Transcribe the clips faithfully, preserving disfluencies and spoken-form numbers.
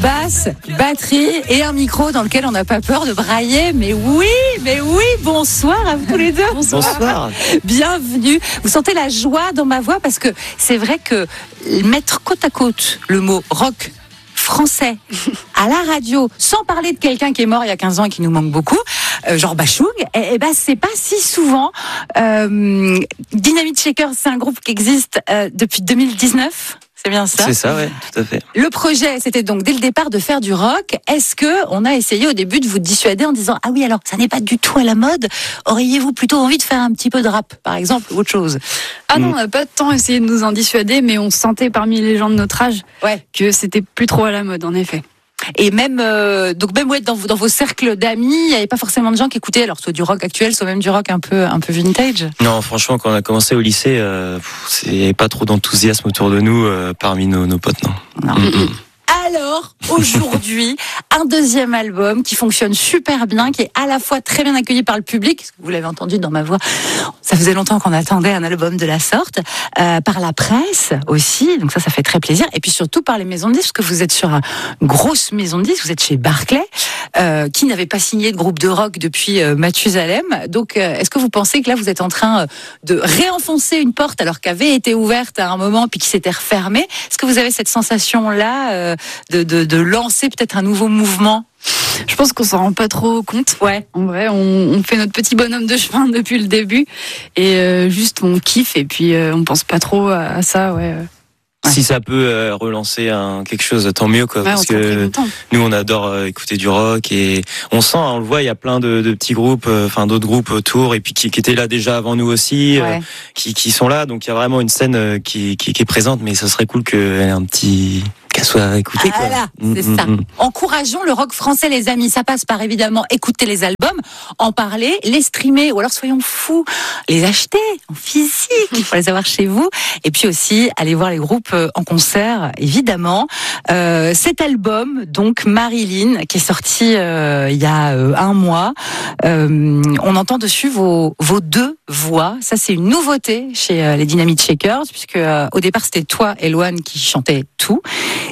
basse, batterie et un micro dans lequel on n'a pas peur de brailler. Mais oui, mais oui, bonsoir à vous tous les deux. Bonsoir. Bonsoir. Bienvenue. Vous sentez la joie dans ma voix parce que c'est vrai que mettre côte à côte le mot rock français à la radio, sans parler de quelqu'un qui est mort il y a quinze ans et qui nous manque beaucoup, euh, genre Bachung, et, et ben c'est pas si souvent. Euh, Dynamite Shakers, c'est un groupe qui existe euh, depuis deux mille dix-neuf. C'est bien ça? C'est ça, ouais, tout à fait. Le projet, c'était donc dès le départ de faire du rock. Est-ce que on a essayé au début de vous dissuader en disant ah oui alors ça n'est pas du tout à la mode. Auriez-vous plutôt envie de faire un petit peu de rap, par exemple, ou autre chose? Ah non, on n'a pas tant essayé de nous en dissuader, mais on sentait parmi les gens de notre âge ouais. que c'était plus trop à la mode, en effet. Et même euh, donc même ouais, dans, dans vos cercles d'amis, il n'y avait pas forcément de gens qui écoutaient alors soit du rock actuel, soit même du rock un peu un peu vintage. Non, franchement, quand on a commencé au lycée, euh, il n'y avait pas trop d'enthousiasme autour de nous euh, parmi nos, nos potes, non. non. Mm-hmm. Alors, aujourd'hui, un deuxième album qui fonctionne super bien, qui est à la fois très bien accueilli par le public, parce que vous l'avez entendu dans ma voix, ça faisait longtemps qu'on attendait un album de la sorte, euh, par la presse aussi, donc ça, ça fait très plaisir, et puis surtout par les maisons de disques, parce que vous êtes sur une grosse maison de disques, vous êtes chez Barclay, euh, qui n'avait pas signé de groupe de rock depuis euh, Mathusalem, donc euh, est-ce que vous pensez que là, vous êtes en train de réenfoncer une porte, alors qu'avait été ouverte à un moment, puis qui s'était refermée? Est-ce que vous avez cette sensation-là euh, De, de, de lancer peut-être un nouveau mouvement? Je pense qu'on s'en rend pas trop compte. Ouais. En vrai, on, on fait notre petit bonhomme de chemin depuis le début et euh, juste on kiffe et puis euh, on pense pas trop à, à ça. Ouais. Ouais. Si ça peut euh, relancer un, quelque chose, tant mieux quoi. Ouais, parce que nous on adore euh, écouter du rock et on sent, hein, on le voit, il y a plein de, de petits groupes, enfin euh, d'autres groupes autour et puis qui, qui étaient là déjà avant nous aussi, ouais. euh, qui, qui sont là. Donc il y a vraiment une scène euh, qui, qui, qui est présente, mais ça serait cool qu'elle ait un petit qu'elle soit écoutée. Ah là, c'est mmh, ça. Mmh. Encourageons le rock français, les amis. Ça passe par évidemment écouter les albums, en parler, les streamer, ou alors soyons fous, les acheter en physique pour les avoir chez vous. Et puis aussi aller voir les groupes en concert, évidemment. Euh, cet album, donc Marilyn, qui est sorti euh, il y a euh, un mois, euh, on entend dessus vos, vos deux voix. Ça, c'est une nouveauté chez euh, les Dynamite Shakers, puisque euh, au départ c'était toi, Eloane, qui chantait tout.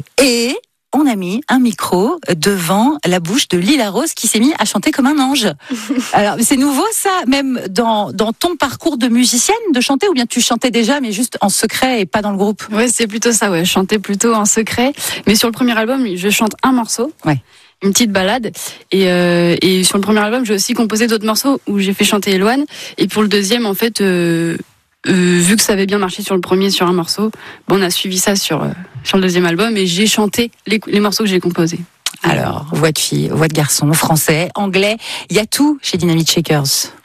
Et on a mis un micro devant la bouche de Lila Rose qui s'est mis à chanter comme un ange. Alors, c'est nouveau ça, même dans, dans ton parcours de musicienne, de chanter, ou bien tu chantais déjà, mais juste en secret et pas dans le groupe? Ouais, c'est plutôt ça, ouais. Je chantais plutôt en secret. Mais sur le premier album, je chante un morceau. Ouais. Une petite balade. Et, euh, et sur le premier album, j'ai aussi composé d'autres morceaux où j'ai fait chanter Eloane. Et pour le deuxième, en fait, euh, Euh, vu que ça avait bien marché sur le premier, sur un morceau, bon, on a suivi ça sur, euh, sur le deuxième album et j'ai chanté les, les morceaux que j'ai composés. Alors, voix de fille, voix de garçon, français, anglais, il y a tout chez Dynamite Shakers.